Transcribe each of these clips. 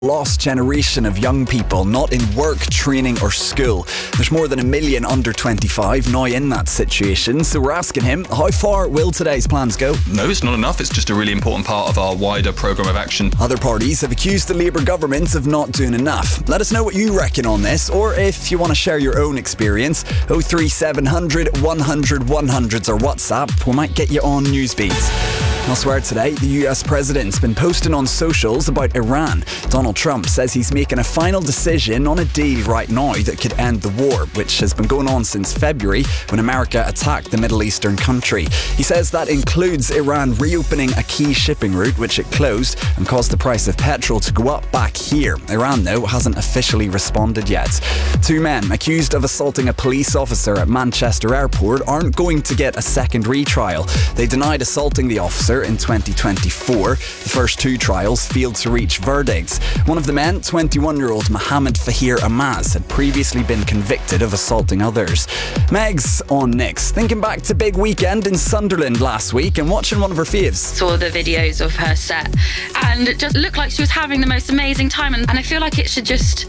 Lost generation of young people not in work, training or school. There's more than 1 million under 25 now in that situation, so we're asking him, how far will today's plans go? No, it's not enough. It's just a really important part of our wider programme of action. Other parties have accused the Labour government of not doing enough. Let us know what you reckon on this, or if you want to share your own experience, 03700 100 100's or WhatsApp. We might get you on Newsbeat. Elsewhere today, the US president's been posting on socials about Iran. Donald Trump says he's making a final decision on a deal right now that could end the war, which has been going on since February when America attacked the Middle Eastern country. He says that includes Iran reopening a key shipping route which it closed and caused the price of petrol to go up back here. Iran, though, hasn't officially responded yet. 2 men accused of assaulting a police officer at Manchester Airport aren't going to get a second retrial. They denied assaulting the officer in 2024. The first 2 trials failed to reach verdicts. One of the men, 21-year-old Mohammed Fahir Amaz, had previously been convicted of assaulting others. Meg's on next. Thinking back to big weekend in Sunderland last week and watching one of her faves. Saw the videos of her set and it just looked like she was having the most amazing time, and I feel like it should just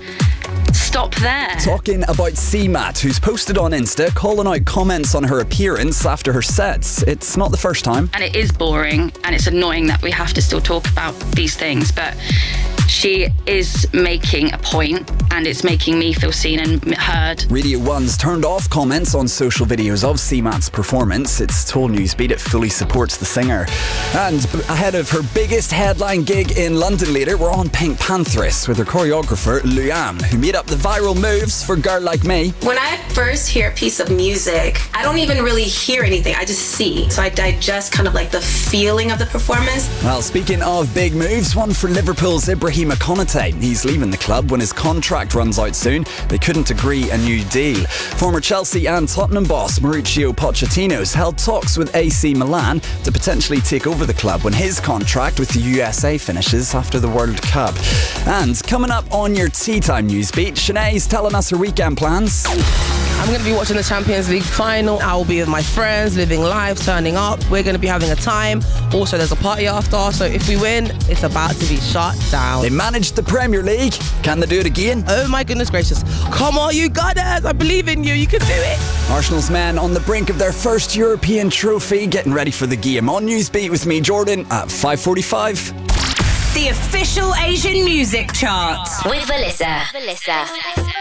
stop there. Talking about CMAT, who's posted on Insta calling out comments on her appearance after her sets. It's not the first time. And it is boring and it's annoying that we have to still talk about these things, but she is making a point and it's making me feel seen and heard. Radio 1's turned off comments on social videos of CMAT's performance. It's told Newsbeat it fully supports the singer. And ahead of her biggest headline gig in London later, we're on Pink Pantheress with her choreographer Luam, who made up the viral moves for Girl Like Me. When I first hear a piece of music, I don't even really hear anything, I just see. So I digest kind of like the feeling of the performance. Well, speaking of big moves, one for Liverpool's Ibrahima Konate. He's leaving the club when his contract runs out soon. They couldn't agree a new deal. Former Chelsea and Tottenham boss Mauricio Pochettino's held talks with AC Milan to potentially take over the club when his contract with the USA finishes after the World Cup. And coming up on your Tea Time Newsbeat, Sinead's telling us her weekend plans. I'm going to be watching the Champions League final. I will be with my friends, living life, turning up. We're going to be having a time. Also, there's a party after, so if we win, it's about to be shut down. They managed the Premier League. Can they do it again? Oh my goodness gracious. Come on, you Gunners. I believe in you. You can do it. Arsenal's men on the brink of their first European trophy, getting ready for the game. On Newsbeat with me, Jordan, at 5:45. The official Asian music charts with Melissa.